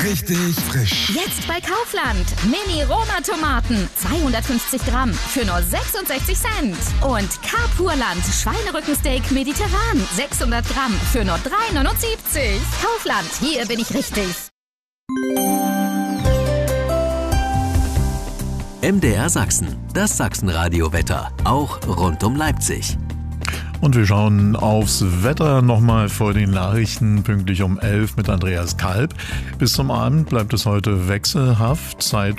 Richtig frisch. Jetzt bei Kaufland. Mini-Roma-Tomaten. 250 Gramm für nur 66 Cent. Und Carpurland Schweinerückensteak mediterran. 600 Gramm für nur 3,79. Kaufland, hier bin ich richtig. MDR Sachsen, das Sachsenradio-Wetter, auch rund um Leipzig. Und wir schauen aufs Wetter nochmal vor den Nachrichten, pünktlich um 11 mit Andreas Kalb. Bis zum Abend bleibt es heute wechselhaft. Zeit